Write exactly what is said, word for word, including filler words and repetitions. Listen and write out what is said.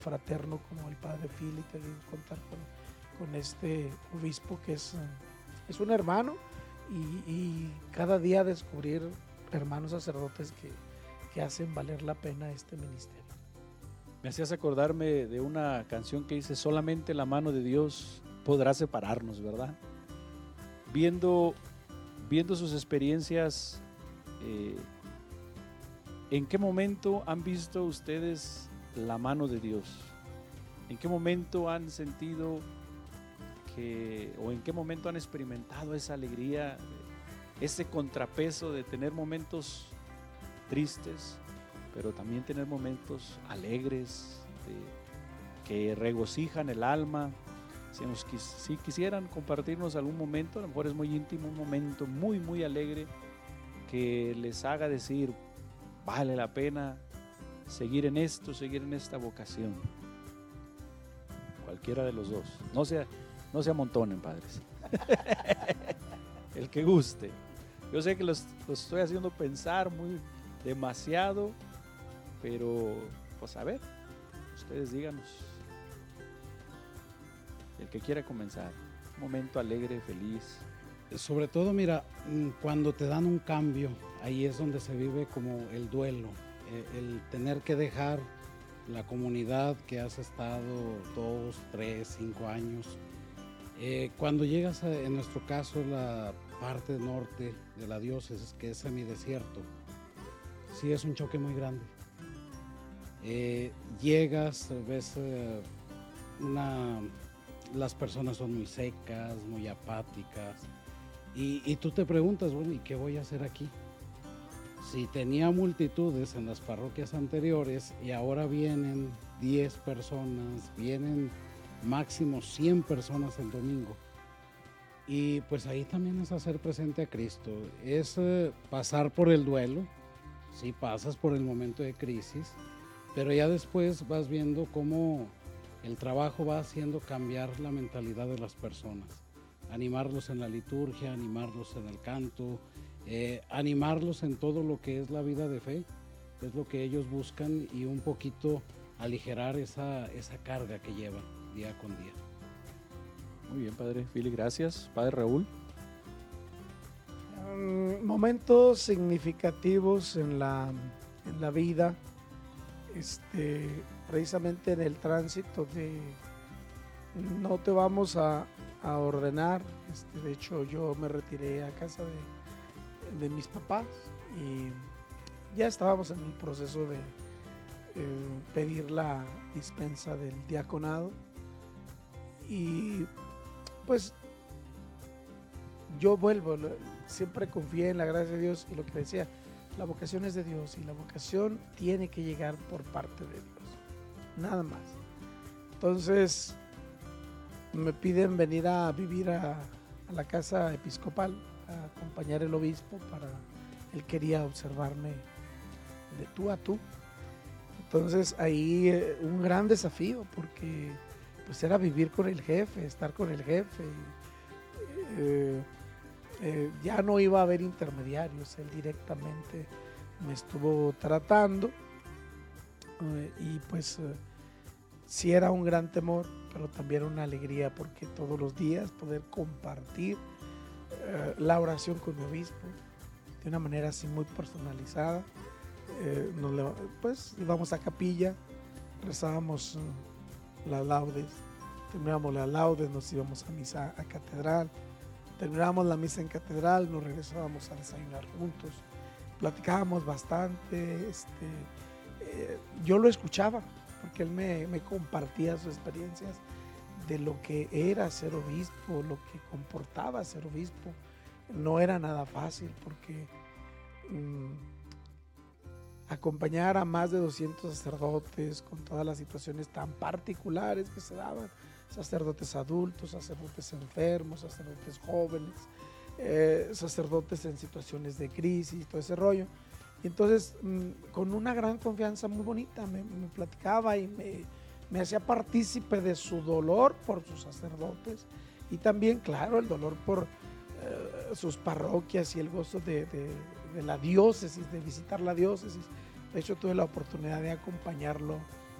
fraterno como el padre Philip, que contar con, con este obispo que es, es un hermano y, y cada día descubrir hermanos sacerdotes que, que hacen valer la pena este ministerio. Me hacías acordarme de una canción que dice: solamente la mano de Dios podrá separarnos, ¿verdad? Viendo, viendo sus experiencias, eh, ¿en qué momento han visto ustedes la mano de Dios? ¿En qué momento han sentido que, o en qué momento han experimentado esa alegría, ese contrapeso de tener momentos tristes, pero también tener momentos alegres, de, que regocijan el alma? Si, nos, si quisieran compartirnos algún momento, a lo mejor es muy íntimo, un momento muy, muy alegre que les haga decir: vale la pena seguir en esto, seguir en esta vocación. Cualquiera de los dos. No se, no se amontonen, padres. El que guste. Yo sé que los, los estoy haciendo pensar muy demasiado, pero pues a ver, ustedes díganos. El que quiera comenzar. Un momento alegre, feliz. Sobre todo, mira, cuando te dan un cambio, ahí es donde se vive como el duelo, el tener que dejar la comunidad que has estado dos, tres, cinco años. Eh, cuando llegas a, en nuestro caso, la parte norte de la diócesis, que es semidesierto, sí es un choque muy grande. Eh, llegas, ves eh, una, las personas son muy secas, muy apáticas, y, y tú te preguntas, bueno, ¿y qué voy a hacer aquí? Si tenía multitudes en las parroquias anteriores y ahora vienen diez personas, vienen máximo cien personas el domingo. Y pues ahí también es hacer presente a Cristo, es eh, pasar por el duelo, sí pasas por el momento de crisis, pero ya después vas viendo cómo el trabajo va haciendo cambiar la mentalidad de las personas, animarlos en la liturgia, animarlos en el canto, eh, animarlos en todo lo que es la vida de fe, es lo que ellos buscan, y un poquito aligerar esa, esa carga que llevan día con día. Muy bien, padre Philip, gracias. Padre Raúl. Um, momentos significativos en la, en la vida, este, precisamente en el tránsito de no te vamos a, a ordenar. Este, de hecho, yo me retiré a casa de, de mis papás y ya estábamos en el proceso de eh, pedir la dispensa del diaconado, y pues yo vuelvo, siempre confié en la gracia de Dios y lo que decía, la vocación es de Dios y la vocación tiene que llegar por parte de Dios, nada más. Entonces me piden venir a vivir a, a la casa episcopal, a acompañar al obispo, para él quería observarme de tú a tú. Entonces ahí eh, un gran desafío, porque pues era vivir con el jefe, estar con el jefe. Y, eh, eh, ya no iba a haber intermediarios, él directamente me estuvo tratando, eh, y pues eh, sí era un gran temor, pero también una alegría, porque todos los días poder compartir eh, la oración con mi obispo de una manera así muy personalizada. Eh, nos, pues íbamos a capilla, rezábamos uh, las laudes, terminábamos las laudes, nos íbamos a misa a catedral, terminábamos la misa en catedral, nos regresábamos a desayunar juntos, platicábamos bastante. Este, eh, yo lo escuchaba porque él me, me compartía sus experiencias de lo que era ser obispo, lo que comportaba ser obispo. No era nada fácil, porque mmm, acompañar a más de doscientos sacerdotes con todas las situaciones tan particulares que se daban, sacerdotes adultos, sacerdotes enfermos, sacerdotes jóvenes, eh, sacerdotes en situaciones de crisis, todo ese rollo. Y entonces mmm, con una gran confianza muy bonita me, me platicaba y me, me hacía partícipe de su dolor por sus sacerdotes, y también, claro, el dolor por eh, sus parroquias y el gozo de, de, de la diócesis, de visitar la diócesis. De hecho, tuve la oportunidad de acompañarlo